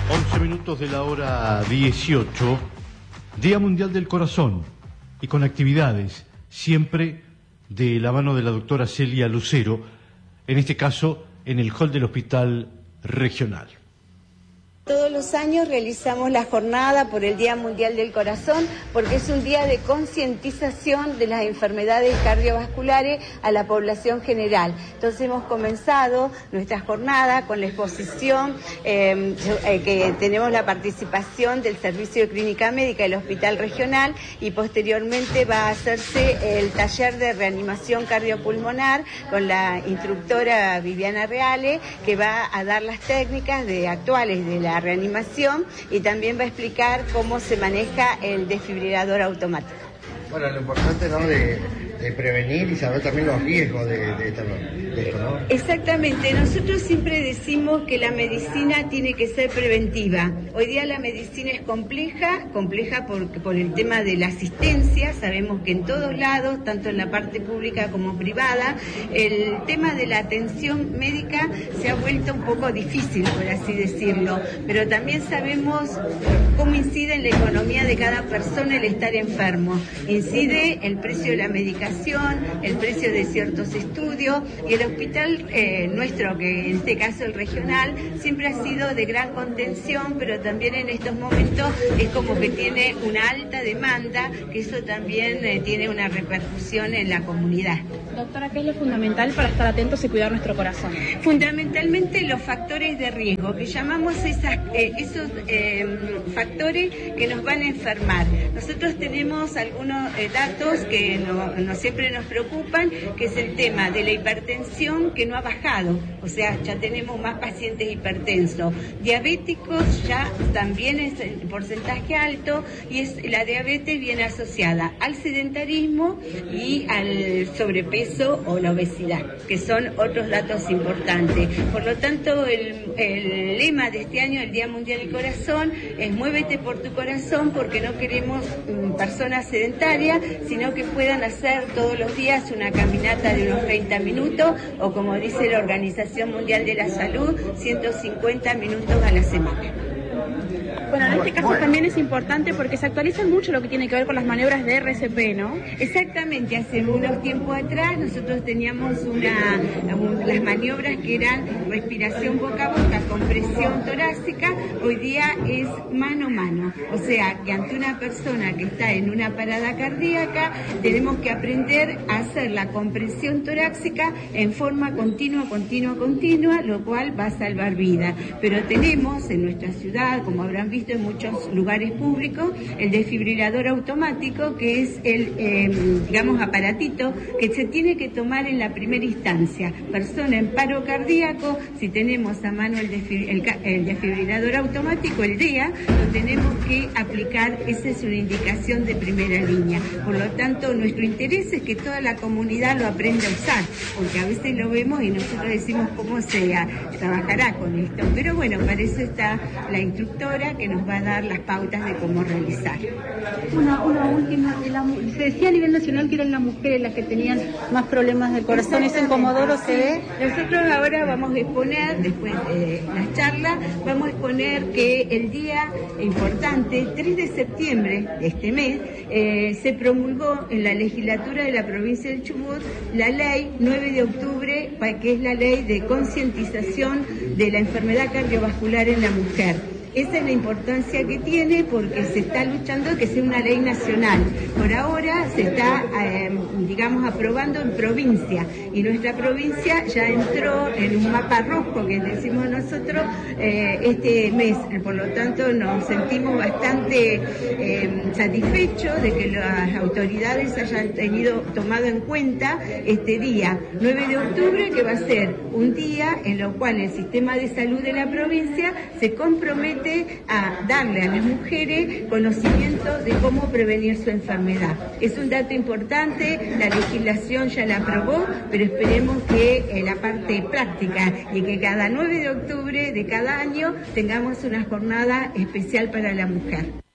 11 minutos de la hora 18, Día Mundial del Corazón, y con actividades, siempre de la mano de la doctora Celia Lucero, en este caso en el hall del Hospital Regional. Todos los años realizamos la jornada por el Día Mundial del Corazón porque es un día de concientización de las enfermedades cardiovasculares a la población general. Entonces hemos comenzado nuestra jornada con la exposición que tenemos la participación del Servicio de Clínica Médica del Hospital Regional y posteriormente va a hacerse el taller de reanimación cardiopulmonar con la instructora Viviana Reale, que va a dar las técnicas actuales de la reanimación y también va a explicar cómo se maneja el desfibrilador automático. Bueno, lo importante, ¿no?, de prevenir y saber también los riesgos de esto, ¿no? Exactamente, nosotros siempre decimos que la medicina tiene que ser preventiva. Hoy día la medicina es compleja por el tema de la asistencia. Sabemos que en todos lados, tanto en la parte pública como privada, el tema de la atención médica se ha vuelto un poco difícil, por así decirlo, pero también sabemos cómo incide en la economía de cada persona el estar enfermo. Incide el precio de la medicación, el precio de ciertos estudios, y el hospital nuestro, que en este caso el regional, siempre ha sido de gran contención, pero también en estos momentos es como que tiene una alta demanda, que eso también tiene una repercusión en la comunidad. Doctora, ¿qué es lo fundamental para estar atentos y cuidar nuestro corazón? Fundamentalmente los factores de riesgo, que llamamos esos factores que nos van a enfermar. Nosotros tenemos algunos datos que no siempre nos preocupan, que es el tema de la hipertensión, que no ha bajado, o sea, ya tenemos más pacientes hipertensos. Diabéticos ya también es el porcentaje alto, y la diabetes viene asociada al sedentarismo y al sobrepeso o la obesidad, que son otros datos importantes. Por lo tanto, el lema de este año, el Día Mundial del Corazón, es muévete por tu corazón, porque no queremos personas sedentarias, sino que puedan hacer todos los días una caminata de unos 30 minutos, o como dice la Organización Mundial de la Salud, 150 minutos a la semana. Bueno, en este caso también es importante porque se actualizan mucho lo que tiene que ver con las maniobras de RCP, ¿no? Exactamente, hace unos tiempos atrás nosotros teníamos las maniobras que eran respiración boca a boca, compresión torácica. Hoy día es mano a mano, o sea que ante una persona que está en una parada cardíaca tenemos que aprender a hacer la compresión torácica en forma continua, lo cual va a salvar vidas. Pero tenemos en nuestra ciudad, como habrán visto en muchos lugares públicos, el desfibrilador automático, que es el, aparatito que se tiene que tomar en la primera instancia. Persona en paro cardíaco, si tenemos a mano el desfibrilador automático, el DEA, lo tenemos que aplicar. Esa es una indicación de primera línea. Por lo tanto, nuestro interés es que toda la comunidad lo aprenda a usar, porque a veces lo vemos y nosotros decimos cómo se trabajará con esto. Pero bueno, para eso está la instructora, que nos va a dar las pautas de cómo realizar. Una última, se decía a nivel nacional que eran las mujeres las que tenían más problemas del corazón. ¿Eso en Comodoro se ve? Nosotros ahora vamos a exponer, después de las charlas, vamos a exponer que el día importante, 3 de septiembre de este mes, se promulgó en la legislatura de la provincia del Chubut la ley 9 de octubre, que es la ley de concientización de la enfermedad cardiovascular en la mujer. Esa es la importancia que tiene, porque se está luchando que sea una ley nacional. Por ahora se está, aprobando en provincia, y nuestra provincia ya entró en un mapa rojo, que decimos nosotros, este mes. Por lo tanto, nos sentimos bastante satisfechos de que las autoridades hayan tomado en cuenta este día, 9 de octubre, que va a ser un día en el cual el sistema de salud de la provincia se compromete a darle a las mujeres conocimiento de cómo prevenir su enfermedad. Es un dato importante, la legislación ya la aprobó, pero esperemos que la parte práctica, y que cada 9 de octubre de cada año tengamos una jornada especial para la mujer.